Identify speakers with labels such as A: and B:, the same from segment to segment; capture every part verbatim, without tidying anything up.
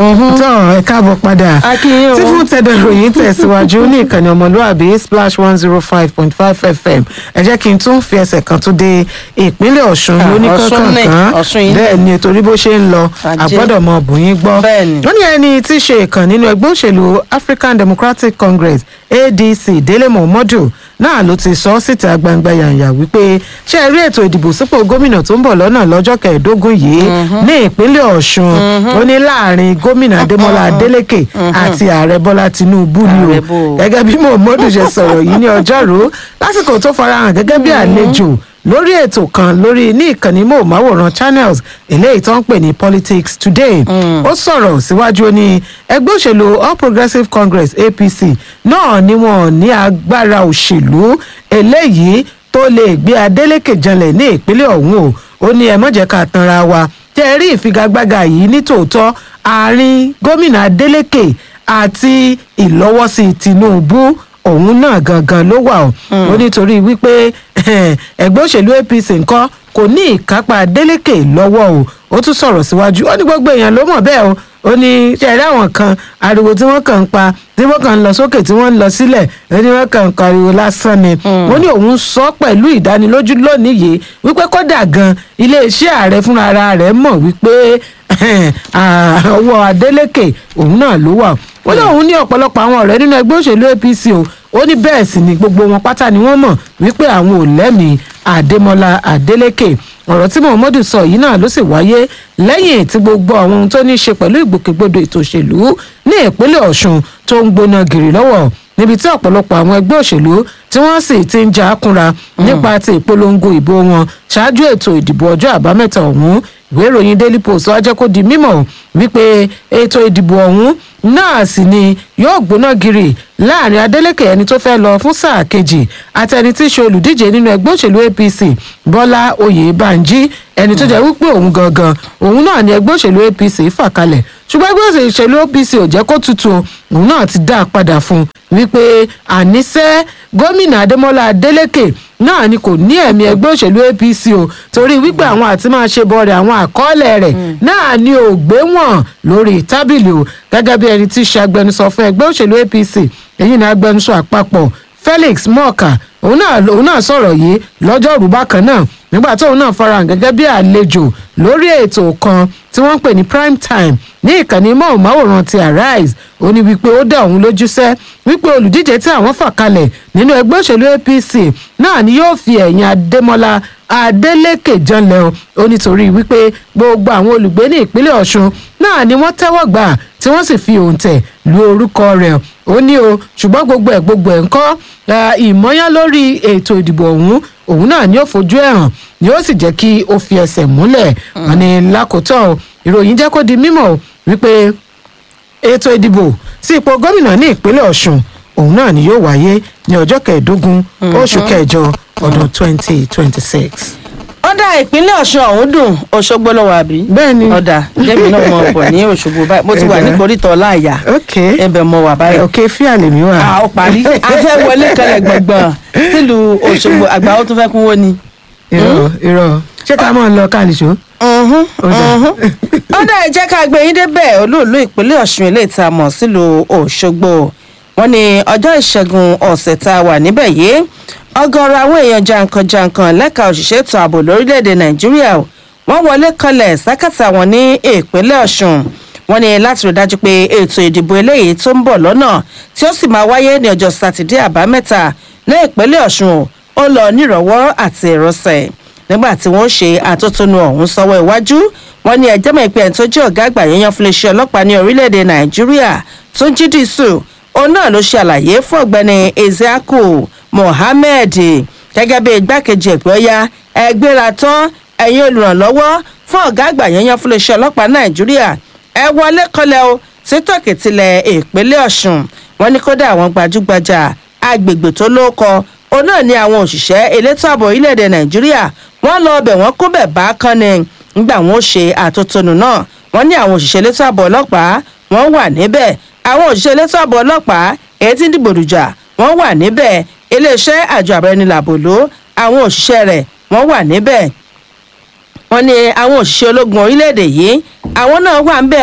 A: tọ́ ẹ káàbọ̀ padà tí fún tẹ̀dọ̀ ìròyìn tẹ̀síwájú ní ìkànnì ọmọlúwàbí splash one zero five point five fm ẹ jẹ́ kí n tún fi ẹsẹ̀ kan tún dé ìpínlẹ̀ ọ̀ṣun lóníkankankan bẹ́ẹ̀ ni torí bó ṣe ń lọ àgbọ́dọ̀ mọ bùyín gbọ́ wọ́n ní ẹni tí í ṣe ìkàn nínú ẹgbẹ́ òṣèlú African Democratic Congress A D C Délé Momodu náà ló ti sọ síta gbangba yànyà wípé ṣé ẹ rí ètò ìdìbò sípò gómìnà tó ń bọ̀ lọ́nà lọ́jọ́ kẹẹ̀ẹ́dógún yìí ní ìpínlẹ̀ ọ̀ṣun ó ní láàrin gómìnà adémọlá adélèké àti ààrẹ bọ́lá tinúbú ni o gẹ́gẹ́ bí momodu ṣe sọ̀rọ̀ yìí ní ọjọ́rú lásìkò tó farahàn gẹ́gẹ́ bí àlejò lórí ètò kan lórí ní ìkànnì móhùnmáwòrán channels eléyìí tó ń pè ní Politics Today ó sọ̀rọ̀ síwájú ní ẹgbẹ́ òṣèlú All Progressives Congress A P C náà ni wọn ní agbára òṣèlú eléyìí tó lè gbé Adélékè janlẹ̀ ní ìpínlẹ̀ ọ̀hún o ó ní ẹ má jẹ́ ká tanra wa tẹ́ ẹ rí ìfigagbága yìí ní tòótọ́ àárín gómìnà Adélékè àti ìlọ́wọ́sí Tinubu òun náà gangan ló wà ó nítorí wípé ẹgbẹ́ òṣèlú A P C ńkọ́ kò ní ìkápá Adélékè lọ́wọ́ o ó tún sọ̀rọ̀ síwájú ó ní gbogbo èèyàn ló mọ̀ bẹ́ẹ̀ o ó ní ṣẹ̀rí àwọn kan ariwo tí wọ́n kàn ń pa tí wọ́n kàn ń lọ sókè tí wọ́n ń lọ sílẹ̀ ó ní wọ́n kàn ń pariwo lásán ni ó ní òun sọ pẹ̀lú ìdánilójú lónìí yìí wípé kódà gan iléeṣẹ́ ààrẹ fúnra ara rẹ̀ mọ̀ wípé ọwọ́ Adélékè òun náà ló wà ó ní òun ní ọ̀pọ̀lọpọ̀ àwọn ọ̀rẹ́ nínú ẹgbẹ́ òṣèlú A P C o ó ní bẹ́ẹ̀ sì ni gbogbo wọn pátá ni wọ́n mọ̀ wípé àwọn ò lẹ́mìí Adémọ́lá Adélékè ọ̀rọ̀ tí Momodu sọ yìí náà ló sì wáyé lẹ́yìn tí gbogbo àwọn ohun tó ní í ṣe pẹ̀lú ìgbòkègbodò ètò òṣèlú ní ìpínlẹ̀ Ọ̀ṣun tó ń gbóná gìrì lọ́wọ́ níbi tí ọ̀pọ̀lọpọ̀ àwọn ẹgbẹ́ òṣèlú tí wọ́n sì ti ń jà kúnra nípa ti ìpolongo ìbò wọn ṣáájú ètò ìdìbò ọjọ́ àbámẹ́ta ọ̀hún ìwé ìròyìn Daily Post wá jẹ́ kó di mímọ̀ wípé ètò ìdìbò ọ̀hún náà sì ni yóò gbóná gìrì láàrin Adélékè ẹni tó fẹ́ lọ fún sáà kejì àti ẹni tí í ṣe olùdíje nínú ẹgbẹ́ òṣèlú A P C Bọ́lá Oyèbánjí ẹni tó jẹ́ wípé òun gangan òun náà ni ẹgbẹ́ òṣèlú A P C fà kalẹ̀ ṣùgbọ́n ẹgbẹ́ òṣèlú A P C ò jẹ́ kó tutù òun náà ti dá a padà fún wípé àníṣe gómìnà Adémọ́lá Adélékè náà ni kò ní ẹ̀mí ẹgbẹ́ òṣèlú A P C o torí wípé àwọn àti máa ṣe bọ̀rẹ̀ àwọn àkọọ́lẹ̀ rẹ̀ náà ni ò gbé wọn lórí tábìlì o gẹ́gẹ́ bí ẹni tí í ṣe agbẹnusọ fún ẹgbẹ́ òṣèlú A P C èyí ni agbẹnusọ àpapọ̀ Felix Morka òun náà òun náà sọ̀rọ̀ yìí lọ́jọ́rú bákan náà nígbà tóun náà farahàn gẹ́gẹ́ bí àlejò lórí ètò kan tí wọ́n ń pè ní prime time ní ìkànnì móhùnmáwòrán ti Arise ó ní wípé ó dá òun lójúṣẹ́ wípé olùdíje tí àwọn fà kalẹ̀ nínú ẹgbẹ́ òṣèlú A P C náà ni yóò fi ẹ̀yìn Adémọ́lá Adélékè janlẹ̀ o ó nítorí wípé gbogbo àwọn olùgbé ní ìpínlẹ̀ Ọ̀ṣun náà ni wọ́n tẹ́wọ́ gbà tí wọ́n sì fi òǹtẹ̀ lu orúkọ rẹ̀ ó ní o ṣùgbọ́n gbogbo ẹ̀ gbogbo ẹ̀ ń kọ́ ìmọ̀yán lórí ètò ìdìbò ọ̀hún òun náà ni ó fojú ẹ̀ hàn ni ó sì jẹ́ kí ó fi ẹsẹ̀ múlẹ̀ wọn ni lákòótọ́ ìròyìn jẹ́ kó di mímọ̀ wípé ètò ìdìbò sí ipò gómìnà ní ìpínlẹ̀ Ọ̀ṣun òun náà ni yóò wáyé ní ọjọ́ kẹẹ̀ẹ́dógún oṣù kẹjọ ọdún twenty twenty six.
B: ọ̀dà ìpínlẹ̀ Ọ̀ṣun ọ̀hún dùn Òṣogbo lọ́wọ́ àbí.
A: bẹ́ẹ̀ni
B: ọ̀dà jẹ́mi náà mo bọ̀ ní Òṣogbo báyìí mo ti wà ní koríta Ọláìyá ẹbẹ̀ mo wà báyìí.
A: òkè fíà lèmi wà.
B: a ó parí a fẹ́ wọlé kalẹ̀ gbọ̀ngbọ̀n sílùú Òṣogbo àgbà ó tún fẹ́ kún wó ni.
A: irọ́ irọ́ ṣé ká mọ̀ ń lọ káàlìṣó.
B: ọ̀dà ẹ jẹ́ ká gbé yín débẹ̀ olóòlù ìpínlẹ̀ Ọ̀ṣun ilé ìta mọ̀ sílùú Òṣogbo wọ́n ní ọjọ́ ìṣẹ́gun ọ̀sẹ̀ tá a wà níbẹ̀ yìí ọ̀gọ̀rọ̀ àwọn èèyàn jankan-jankan lẹ́ka òṣìṣẹ́ ètò ààbò lórílẹ̀‐èdè Nàìjíríà wọ́n wọlé kanlẹ̀ sákàtà wọn ní ìpínlẹ̀ Ọ̀ṣun wọ́n ní láti rí dájú pé ètò ìdìbò eléyìí tó ń bọ̀ lọ́nà tí ó sì máa wáyé ní ọjọ́ sátidé àbámẹ́ta ní ìpínlẹ̀ Ọ̀ṣun ó lọ nírọ̀wọ́ àti ìrọsẹ̀ nígbà tí wọ́n ṣe àtótónu ọ̀hún sọ́wọ́ iwájú wọ́n ní ẹjẹ́ mọ̀ pé ẹni tó jẹ́ ọ̀gá àgbà yẹn fún iléeṣẹ́ ọlọ́pàá ní orílẹ̀‐èdè Nàìjíríà Túnjí Dìsù òun náà ló ṣe àlàyé fún ọ̀gbẹ́ni Ezeaku Mohammed gẹ́gẹ́ bí igbákejì ẹ̀pẹ́ ọ̀yá ẹgbẹ́ra tán ẹ̀yin olùrànlọ́wọ́ fún ọ̀gá àgbà yẹn fún iléeṣẹ́ ọlọ́pàá Nàìjíríà ẹ wọlé kọlẹ̀ o sí tọ̀kìtìlẹ̀ ìpínlẹ̀ Ọ̀ṣun wọ́n ní kódà àwọn gbajúgbajà agbègbè tó lóko òun náà ní àwọn òṣìṣẹ́ elétò ààbò orílẹ̀-èdè Nàìjíríà wọ́n lọ ọbẹ̀ wọ́n kó bẹ̀ bá kán ni nígbà wọn ó ṣe àtótónu náà wọ́n ní àwọn òṣìṣẹ́ elétò ààbò ọlọ́pàá wọ́n wà níbẹ̀ àwọn òṣìṣẹ́ elétò ààbò ọlọ́pàá èyí tí ń dìbò dùjà wọ́n wà níbẹ̀ iléeṣẹ́ àjọ àbẹ̀rẹ̀nilàbòló àwọn òṣìṣẹ́ rẹ̀ wọ́n wà níbẹ̀ wọ́n ní àwọn òṣìṣẹ́ ológun orílẹ̀-èdè yìí àwọn náà wà ń bẹ̀ o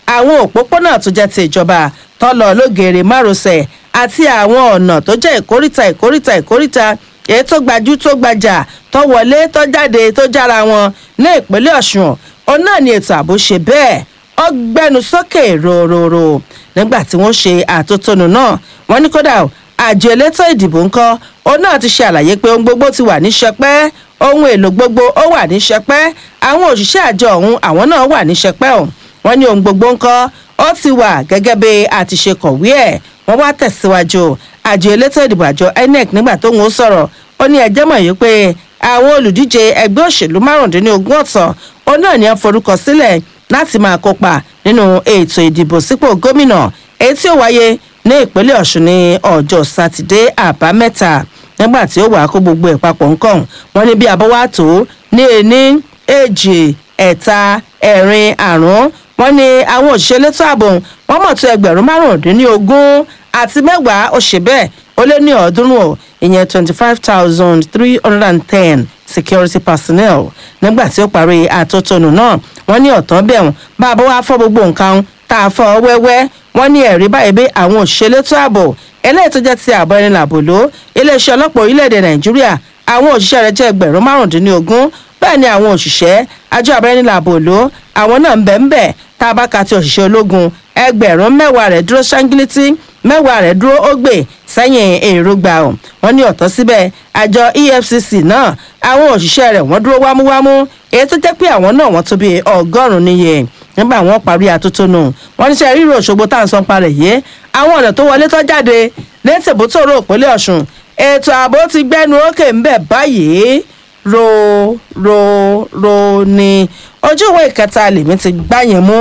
B: àwọn òpópónà tó jẹ́ ti ìjọba tọ́lọ̀ lógèrè márosẹ̀ àti àwọn ọ̀nà tó jẹ́ ìkóríta ìkóríta ìkóríta èyí tó gbajú tó gbajà tó wọlé tó jáde tó jára wọn ní ìpínlẹ̀ Ọ̀ṣun òun náà ni ètò ààbò ṣe bẹ́ẹ̀ ó gbẹnu sókè rororo nígbà tí wọ́n ṣe àtótónu náà wọ́n ní kódà àjọ elétò ìdìbò ńkọ́ òun náà ti ṣe àlàyé pé ohun gbogbo ti wà ní ṣẹpẹ́ ohun èlò gbogbo ó wà ní ṣẹpẹ́ àwọn òṣìṣẹ́ àjọ ọ̀hún àwọn náà wà ní ṣẹpẹ́ ọ̀hún wọ́n ní ohun gbogbo ńkọ́ ó ti wà gẹ́gẹ́ bí a ti ṣe kọ̀wé ẹ̀ wọ́n wá tẹ̀síwájú àjọ elétò ìdìbò àjọ I N E C nígbà tó ń sọ̀rọ̀ ó ní ẹjẹ́ mọ̀ yìí pé àwọn olùdíje ẹgbẹ́ òṣèlú márùndínlógún ọ̀tọ̀ òun náà ni wọ́n forúkọ sílẹ̀ láti máa kópa nínú ètò ìdìbò sípò gómìnà èyí tí ó wáyé ní ìpínlẹ̀ Ọ̀ṣun ní ọjọ́ sátidé àbámẹ́ta nígbà tí ó wà kó gbogbo ẹ̀ papọ̀ nǹkan wọn ní bí abọ́wá tó ní ení èjì ẹ̀ta ẹ̀rin àrún wọn ní àwọn òṣìṣẹ́ elétò ààbò wọn mọ̀ tó ẹgbẹ̀rún márùndínlógún àti mẹ́wàá ó ṣe bẹ́ẹ̀ ó lé ní ọ̀ọ́dúnrún ọ̀ ìyẹn twenty five thousand three hundred and ten security personnel nígbà tí ó parí àtótónu náà wọ́n ní ọ̀tán bẹ̀rùn bá a bọ́ wá fọ́ gbogbo nǹkan tá a fọ́ wẹ́wẹ́ wọ́n ní ẹ̀rí báyìí bí àwọn òṣìṣẹ́ elétò ààbò eléyìí tó jẹ́ ti ààbò ẹni làbò ló iléeṣẹ́ ọlọ́pàá orílẹ̀-èdè Nàìjíríà àwọn òṣìṣẹ́ rẹ̀ jẹ́ ẹgbẹ̀rún márùndínlógún bẹ́ẹ̀ ni àwọn òṣìṣẹ́ àjọ ààbò ẹni làbò ló àwọn náà ń bẹ̀ ń bẹ̀ tá a bá ka ti òṣìṣẹ́ ológun ẹgbẹ̀rún mẹ́wàá rẹ̀ dúró ṣáńgílítì mẹ́wàá rẹ̀ dúró ó gbè sẹ́yìn èrògbà ọ̀ wọ́n ní ọ̀tọ̀ síbẹ̀ àjọ E F C C náà àwọn òṣìṣẹ́ rẹ̀ wọ́n dúró wámúwámú èyí tó jẹ́ pé àwọn náà wọ́n tó bí ọgọ́rùn-ún níye nígbà wọ́n parí àtótónu wọ́n níṣẹ́ ríro Òṣogbo tá à ń sọ parẹ̀ yìí àwọn ọ̀nà tó wọlé tó jáde ní tèbútòrò ìpínlẹ̀ Ọ̀ṣun ètò ààbò ti gbẹ́nu ókè ń bẹ̀ báyìí ro ro ro ni ojú ìwé ìkẹta lèmi ti gbá yẹn mú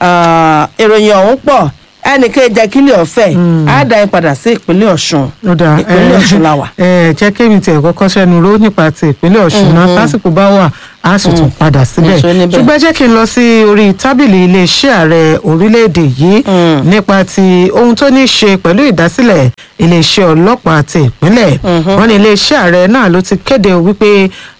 B: ìròyìn ọ̀hún pọ̀ ẹnìkan jẹ́ kílẹ̀ ọ̀fẹ́ á dá yín padà sí ìpínlẹ̀ Ọ̀ṣun ìpínlẹ̀ Ọ̀ṣun la wà.
A: ẹ jẹ́ kémi tiẹ̀ kọ́kọ́ sẹ́nu ró nípa ti ìpínlẹ̀ Ọ̀ṣun náà lásìkò bá wà á sì tún padà síbẹ̀ ṣùgbọ́n jẹ́ kí n lọ sí orí tábìlì iléeṣẹ́ ààrẹ orílẹ̀-èdè yìí nípa ti ohun tó ní í ṣe pẹ̀lú ìdásílẹ̀ iléeṣẹ́ ọlọ́pàá ti ìpínlẹ̀ wọn ní iléeṣẹ́ ààrẹ náà ló ti kéde wípé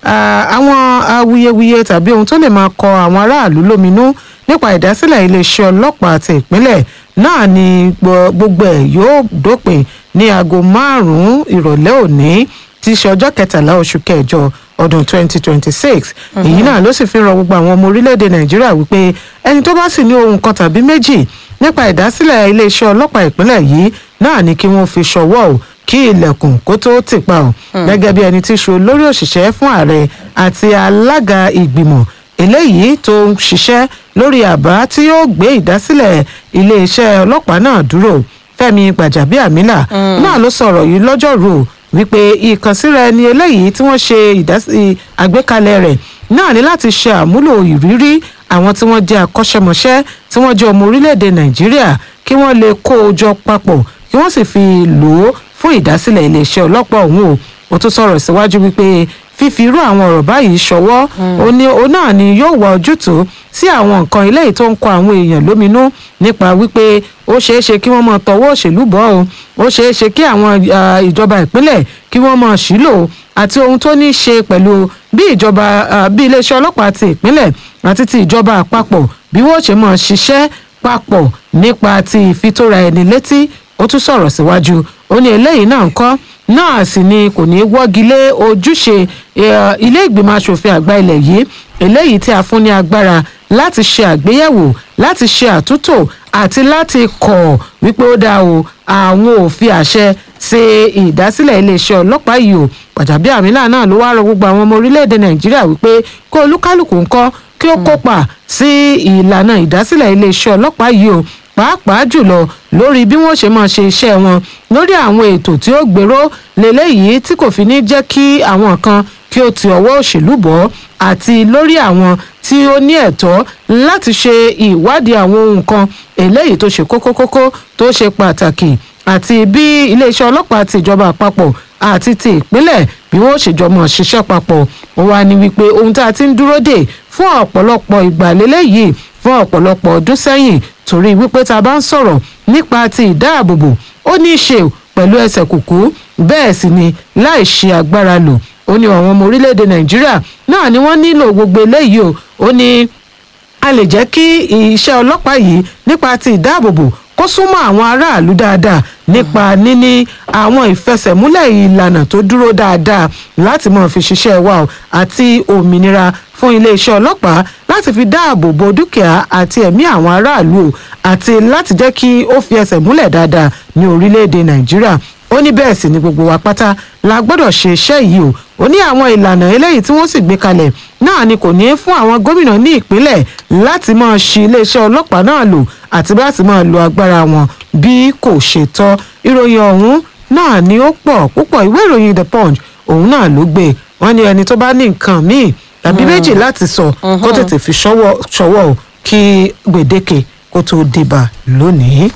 A: àwọn awuyewuye tàbí ohun tó lè máa kọ àwọn aráàlú lóminú nípa ìdásílẹ̀ iléeṣẹ́ ọlọ́pàá ti ìpínlẹ̀ náà ni gbogbo ẹ̀ yóò dópin ní aago márùn-ún ìrọ̀lẹ́ òní tí í ṣe ọjọ́ kẹtàlá oṣù kẹjọ ọdún twenty twenty six èyí náà ló sì fi rọ gbogbo àwọn ọmọ orílẹ̀-èdè Nàìjíríà wípé ẹni tó bá sì ní ohun kan tàbí méjì nípa ìdásílẹ̀ iléeṣẹ́ ọlọ́pàá ìpínlẹ̀ yìí náà ni kí wọ́n fi ṣọwọ́ ò kí ilẹ̀kùn kó tó tì pa ò gẹ́gẹ́ bí ẹni tí í ṣe olórí òṣìṣẹ́ fún ààrẹ àti alága ìgbìmọ̀ eléyìí tó ń ṣiṣẹ́ lórí àbá tí yóò gbé ìdásílẹ̀ iléeṣẹ́ ọlọ́pàá náà dúró Fẹ́mi Gbàjàbíàmílà náà ló sọ̀rọ̀ yìí lọ́jọ́rú wípé ìkànsíra ẹni eléyìí tí wọ́n ṣe àgbékalẹ̀ rẹ̀ náà ní láti ṣe àmúlò ìrírí àwọn tí wọ́n jẹ́ akọ́ṣẹ́mọṣẹ́ tí wọ́n jẹ́ ọmọ orílẹ̀-èdè Nàìjíríà kí wọ́n lè kó o jọ papọ̀ kí wọ́n sì fi lò ó fún ìdásílẹ̀ iléeṣẹ́ ọlọ́pàá ọ̀hún o ó tún sọ̀rọ̀ síwájú wípé fífi irú àwọn ọ̀rọ̀ báyìí ṣọwọ́ òun náà ni yóò wá ojútùú sí àwọn nǹkan eléyìí tó ń kọ àwọn èèyàn lóminú nípa wípé ó ṣeé ṣe kí wọ́n máa tọwọ́ òṣèlú bọ̀ ọ́ ó ṣeé ṣe kí àwọn ìjọba ìpínlẹ̀ kí wọ́n máa ṣílò àti ohun tó ní í ṣe pẹ̀lú bí ìjọba bí iléeṣẹ́ ọlọ́pàá ti ìpínlẹ̀ àti ti ìjọba àpapọ̀ bí wọ́n ṣe máa ṣiṣẹ́ papọ̀ nípa ti ìfitóra ẹni létí ó tún sọ̀rọ̀ síwájú ó ní eléyìí náà ń kọ́ náà sì ni kò ní wọ́gi lé ojúṣe ilé ìgbìmọ̀ asòfin àgbà ilẹ̀ yìí eléyìí tí a fún ní agbára láti ṣe àgbéyẹ̀wò láti ṣe àtúntò àti láti kọ̀ wípé ó dáa o àwọn ò fi àṣẹ ṣe ìdásílẹ̀ iléeṣẹ́ ọlọ́pàá yìí o Gbàjàbíàmílà náà ló wá rọ gbogbo àwọn ọmọ orílẹ̀-èdè Nàìjíríà wípé kó olúkálùkù ńkọ́ kí ó kópa sí ìlànà ìdásílẹ̀ iléeṣẹ́ ọlọ́pàá yìí o pàápàá jùlọ lórí bí wọ́n ṣe máa ṣe iṣẹ́ wọn lórí àwọn ètò tí ó gbèrò lélẹ́yìí tí kò fi ní jẹ́ kí àwọn kan kí ó ti ọwọ́ òṣèlú bọ̀ àti lórí àwọn tí ó ní ẹ̀tọ́ láti ṣe ìwádìí àwọn ohun kan eléyìí tó ṣe kókókókó tó ṣe pàtàkì àti bí iléeṣẹ́ ọlọ́pàá ti ìjọba àpapọ̀ àti ti ìpínlẹ̀ bí wọ́n ṣèjọmọ̀ ṣiṣẹ́ papọ̀ ó wá ní wípé ohun tá a ti ń dúró dè fún ọ̀pọ̀lọpọ̀ ìgbà lélẹ́yìí fún ọ̀pọ̀lọpọ̀ ọdún sẹ́yìn torí wípé tá a bá ń sọ̀rọ̀ nípa ti ìdáàbòbò ó ní í ṣe pẹ̀lú ẹsẹ̀ kùkú bẹ́ẹ̀ sì ni láì ṣe agbára lò ó ní àwọn ọmọ orílẹ̀-èdè Nàìjíríà náà ni wọ́n nílò gbogbo eléyìí o ó ní a lè jẹ́ kí iṣẹ́ ọlọ́pàá yìí nípa ti ìdáàbòbò kó súnmọ́ àwọn aráàlú dáadáa nípa níní àwọn ìfẹsẹ̀múlẹ̀ ìlànà tó dúró dáadáa láti máa fi ṣiṣẹ́ wa o àti òmìnira fún iléeṣẹ́ ọlọ́pàá láti fi dáàbò bo dúkìá àti ẹ̀mí àwọn aráàlú o àti láti jẹ́ kí ó fi ẹsẹ̀ múlẹ̀ dáadáa ní orílẹ̀-èdè nàìjíríà ó ní bẹ́ẹ̀ sì ni gbogbo wa pátá la gbọ́dọ̀ ṣe iṣẹ́ yìí o ó ní àwọn ìlànà eléyìí tí wọ́n sì gbé kalẹ̀ náà ni kò ní í fún àwọn gómìnà ní ìpínlẹ̀ láti máa ṣi iléeṣẹ́ ọlọ́pàá náà lò àti láti máa lo agbára wọn bí kò ṣe tọ́ ìròyìn ọ̀hún náà ni ó pọ̀ púpọ̀ ìwé ìròyìn the punch òun náà ló gbé wọn ní ẹni tó bá ní nǹkan míì tàbí méjì láti sọ kó tètè fi ṣọwọ́ o kí gbèdéke kó tó débà lónìí.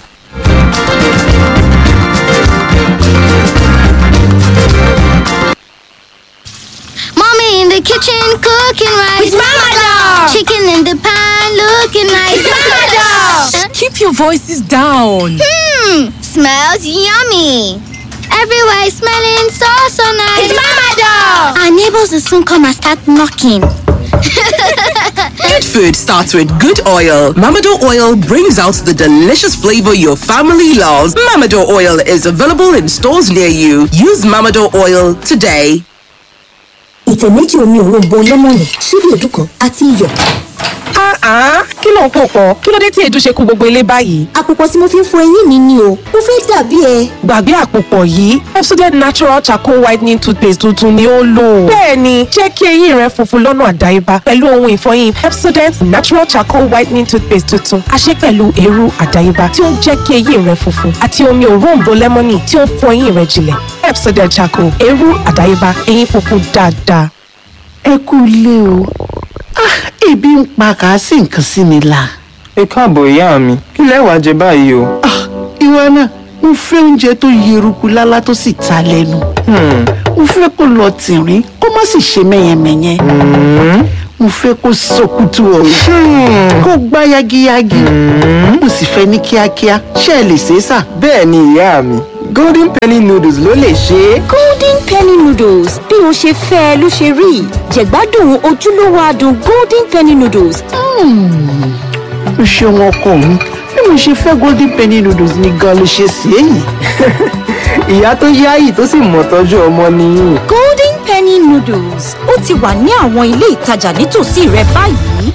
C: In the kitchen cooking rice.
D: It's Mama Doll.
C: Chicken in the pan looking nice.
D: It's Mama Doll. Keep your voices down.
C: Hmm, smells yummy. Everywhere is smelling so so nice.
D: It's Mama Doll.
C: Our neighbors will soon come and start knocking.
E: Good food starts with good oil. Mamado oil brings out the delicious flavor your family loves. Mamado oil is available in stores near you. Use Mamado oil today.
F: ìtẹ̀ méjì omi òróǹbó lẹ́mọ̀nì ṣíbí èédú kan àti iyọ̀.
B: Ah, kí ló ń pò pọ̀? Kí ló dé tí èédú ṣe kún gbogbo ilé báyìí?
F: àpòpọ̀ tí mo fi ń fọ eyín mi ni o mo fẹ́ dàbí ẹ.
B: Gbàgbé àpòpọ̀ yìí, Pepsodent Natural Charcoal Whitening Toothpaste tuntun ni ó lò. Bẹ́ẹ̀ni, jẹ́ kí eyín rẹ funfun lọ́nà àdáyébá pẹ̀lú ohun ìfọyín Pepsodent Natural Charcoal Whitening Toothpaste tuntun. A ṣe pẹ̀lú eérú àdáyébá tí ó ń jẹ́ kí eyín rẹ funfun àti omi òróǹbó lẹ́mọ́nì tí ó ń fọ eyín rẹ jinlẹ̀. Pepsodent Charcoal, eérú àdáyébá, eyín funfun dáadáa.
G: Ẹ kú ilé o. Ah, ebi ń pa kà á sí nǹkan sí mi la.
H: Ẹ káàbọ̀ ìyá mi, kí lẹ wá jẹ báyìí o?
G: Ah, ìwọ náà, mo fẹ́ oúnjẹ tó yeruku lálá tó sì ta lẹ́nu. Mo fẹ́ kó lọ tìrín, kó má sì ṣe mẹ́yẹmẹ́yẹ. Mo fẹ́ kó sọkútù ọ̀rọ̀, kó gbá yagiyagi. Mo sì fẹ́ ní kíákíá, ṣé ẹ lè ṣe é sà?
H: Bẹ́ẹ̀ ni ìyá mi, Golden Penny Noodles ló lè ṣe é.
F: Golden Penny Noodles bí o ṣe fẹ́ ẹ ló ṣe rí jẹ̀gbádùn ojúlówó adùn Golden Penny Noodles.
G: O ṣeun ọkọ mi bí mo ṣe fẹ́ Golden Penny Noodles ni gan ló ṣe sí èyí.
H: Ìyá tó yáyì tó sì mọ̀ tọ́jú ọmọ nìyí.
F: Golden Penny Noodles ó ti wà ní àwọn ilé ìtajà nítòsí rẹ báyìí.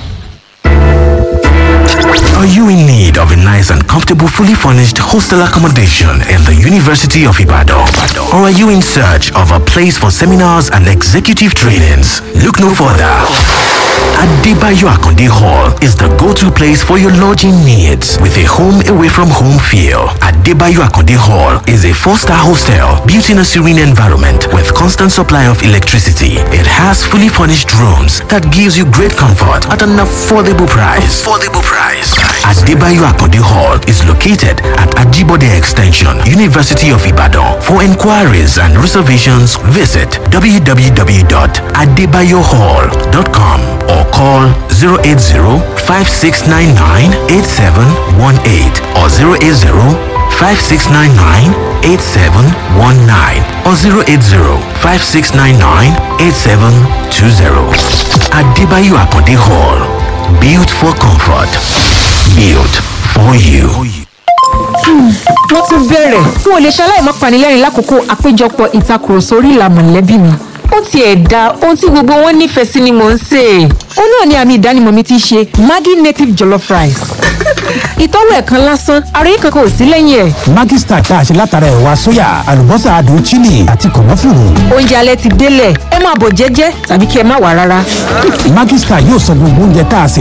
I: Are you in need of a nice and comfortable, fully furnished hostel accommodation in the University of Ibadan? Or are you in search of a place for seminars and executive trainings? Look no further. Adebayo Akonde Hall is the go-to place for your lodging needs with a home away from home feel. Adebayo Akonde Hall is a four-star hostel built in a serene environment with constant supply of electricity. It has fully furnished rooms that gives you great comfort at an affordable price. Affordable price. Adebayo Akonde Hall is located at Ajibode Extension, University of Ibadan. For inquiries and reservations, visit w w w dot adebayo hall dot com or call zero eight zero, five six nine nine, eight seven one eight or zero eight zero, five six nine nine, eight seven one nine or zero eight zero, five six nine nine, eight seven two zero. Adebayo Akonde Hall, built for comfort, built for you.
J: wọ́n tún bẹ̀rẹ̀ n ò lè ṣaláì má panilẹ́rìn lákòókò àpéjọpọ̀ ìtakùrọ̀sọ orí ìlà mọ̀lẹ́bí mi. ó tiẹ̀ da ohun tí gbogbo wọn nífẹ̀ẹ́ sí ni mò ń sè é. ó náà ni àmì ìdánimọ̀ mi ti ṣe Maggi native jollof rice. ìtọ́wò ẹ̀kan lásán ara yìí kankan ò sí lẹ́yìn ẹ̀.
K: Maggi star tá a ṣe látara ẹ̀wà sóyà àlùbọ́sà adùn chili àti kànáfùrù.
J: oúnjẹ alẹ́ ti délẹ̀ ẹ máa bọ̀ jẹ́jẹ́ tàbí kí ẹ má wà rárá.
K: Maggi star yóò sọ gbogbo oúnjẹ tá a sè